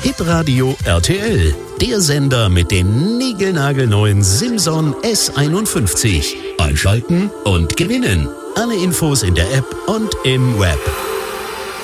Hitradio RTL, der Sender mit dem niegelnagelneuen Simson S51. Einschalten und gewinnen. Alle Infos in der App und im Web.